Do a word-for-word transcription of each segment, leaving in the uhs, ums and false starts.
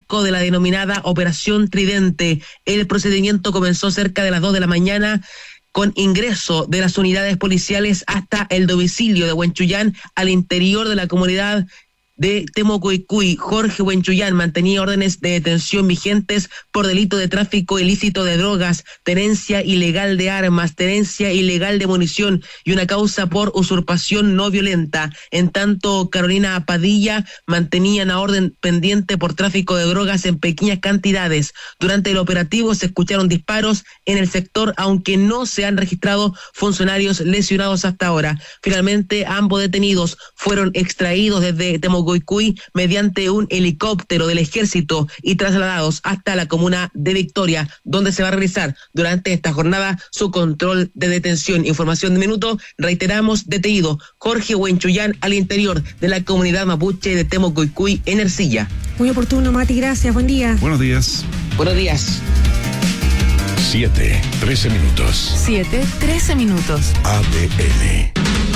marco de la denominada Operación Tridente. El procedimiento comenzó cerca de las dos de la mañana con ingreso de las unidades policiales hasta el domicilio de Huenchuyán al interior de la comunidad de Temucuicui. Jorge Huenchuyán mantenía órdenes de detención vigentes por delito de tráfico ilícito de drogas, tenencia ilegal de armas, tenencia ilegal de munición y una causa por usurpación no violenta. En tanto, Carolina Padilla mantenía una orden pendiente por tráfico de drogas en pequeñas cantidades. Durante el operativo se escucharon disparos en el sector, aunque no se han registrado funcionarios lesionados hasta ahora. Finalmente, ambos detenidos fueron extraídos desde Temucuicui mediante un helicóptero del ejército y trasladados hasta la comuna de Victoria, donde se va a realizar durante esta jornada su control de detención. Información de minuto, reiteramos, detenido Jorge Huenchuyán al interior de la comunidad mapuche de Temucuicui en Ercilla. Muy oportuno, Mati, gracias, buen día. Buenos días. Buenos días. siete, trece minutos. siete, trece minutos. A D N.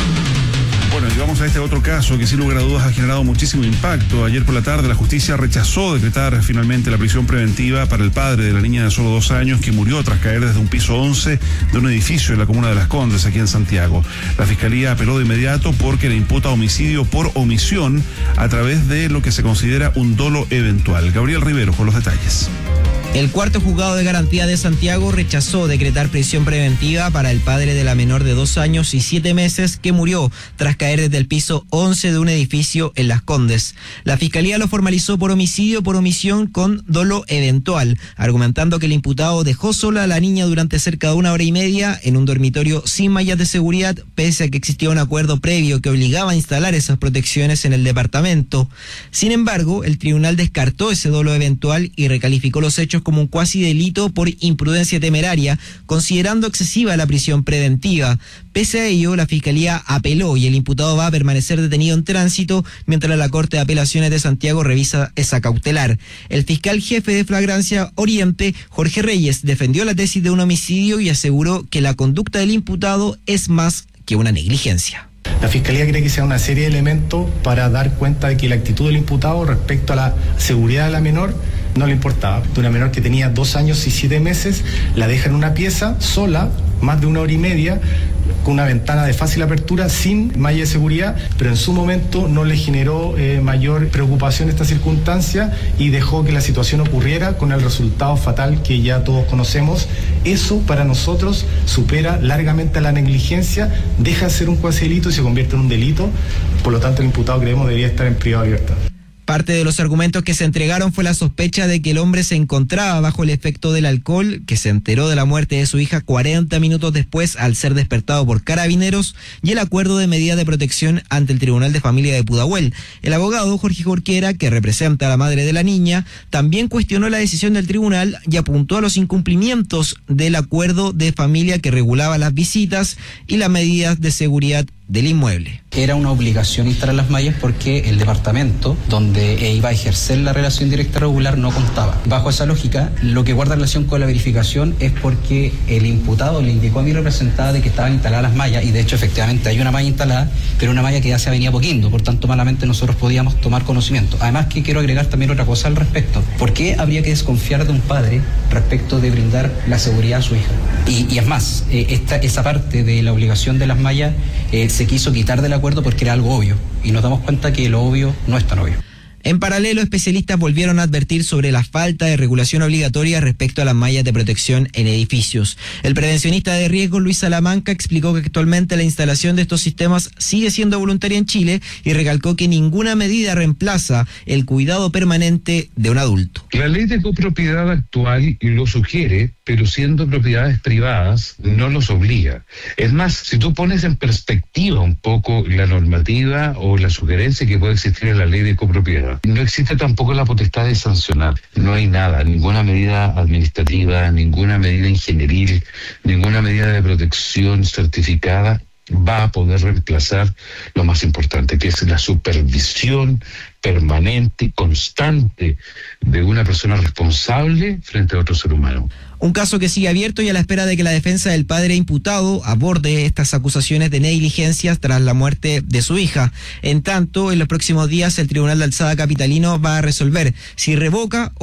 Bueno, y vamos a este otro caso que sin lugar a dudas ha generado muchísimo impacto. Ayer por la tarde la justicia rechazó decretar finalmente la prisión preventiva para el padre de la niña de solo dos años que murió tras caer desde un piso once de un edificio en la comuna de Las Condes, aquí en Santiago. La fiscalía apeló de inmediato porque le imputa homicidio por omisión a través de lo que se considera un dolo eventual. Gabriel Rivero con los detalles. El cuarto juzgado de garantía de Santiago rechazó decretar prisión preventiva para el padre de la menor de dos años y siete meses que murió tras caer desde el piso once de un edificio en Las Condes. La fiscalía lo formalizó por homicidio por omisión con dolo eventual, argumentando que el imputado dejó sola a la niña durante cerca de una hora y media en un dormitorio sin mallas de seguridad, pese a que existía un acuerdo previo que obligaba a instalar esas protecciones en el departamento. Sin embargo, el tribunal descartó ese dolo eventual y recalificó los hechos como un cuasi delito por imprudencia temeraria, considerando excesiva la prisión preventiva. Pese a ello, la fiscalía apeló y el imputado va a permanecer detenido en tránsito mientras la Corte de Apelaciones de Santiago revisa esa cautelar. El fiscal jefe de Flagrancia Oriente, Jorge Reyes, defendió la tesis de un homicidio y aseguró que la conducta del imputado es más que una negligencia. La Fiscalía cree que sea una serie de elementos para dar cuenta de que la actitud del imputado respecto a la seguridad de la menor no le importaba. De una menor que tenía dos años y siete meses, la deja en una pieza sola, más de una hora y media, con una ventana de fácil apertura, sin malla de seguridad, pero en su momento no le generó eh, mayor preocupación esta circunstancia y dejó que la situación ocurriera con el resultado fatal que ya todos conocemos. Eso para nosotros supera largamente a la negligencia, deja de ser un cuasi delito y se convierte en un delito. Por lo tanto, el imputado, creemos, debería estar en privado de libertad. Parte de los argumentos que se entregaron fue la sospecha de que el hombre se encontraba bajo el efecto del alcohol, que se enteró de la muerte de su hija cuarenta minutos después al ser despertado por carabineros, y el acuerdo de medida de protección ante el Tribunal de Familia de Pudahuel. El abogado Jorge Jorquera, que representa a la madre de la niña, también cuestionó la decisión del tribunal y apuntó a los incumplimientos del acuerdo de familia que regulaba las visitas y las medidas de seguridad del inmueble. Era una obligación instalar las mallas porque el departamento donde iba a ejercer la relación directa regular no contaba. Bajo esa lógica, lo que guarda relación con la verificación es porque el imputado le indicó a mi representada de que estaban instaladas las mallas, y de hecho efectivamente hay una malla instalada, pero una malla que ya se venía poquiendo, por tanto malamente nosotros podíamos tomar conocimiento. Además, que quiero agregar también otra cosa al respecto. ¿Por qué habría que desconfiar de un padre respecto de brindar la seguridad a su hija? Y, y es más, eh, esta, esa parte de la obligación de las mallas eh, se quiso quitar del acuerdo porque era algo obvio, y nos damos cuenta que lo obvio no es tan obvio. En paralelo, especialistas volvieron a advertir sobre la falta de regulación obligatoria respecto a las mallas de protección en edificios. El prevencionista de riesgo Luis Salamanca explicó que actualmente la instalación de estos sistemas sigue siendo voluntaria en Chile y recalcó que ninguna medida reemplaza el cuidado permanente de un adulto. La ley de copropiedad actual lo sugiere, pero siendo propiedades privadas no los obliga. Es más, si tú pones en perspectiva un poco la normativa o la sugerencia que puede existir en la ley de copropiedad, no existe tampoco la potestad de sancionar. No hay nada, ninguna medida administrativa, ninguna medida ingenieril, ninguna medida de protección certificada va a poder reemplazar lo más importante, que es la supervisión permanente y constante de una persona responsable frente a otro ser humano. Un caso que sigue abierto y a la espera de que la defensa del padre imputado aborde estas acusaciones de negligencias tras la muerte de su hija. En tanto, en los próximos días el Tribunal de Alzada Capitalino va a resolver si revoca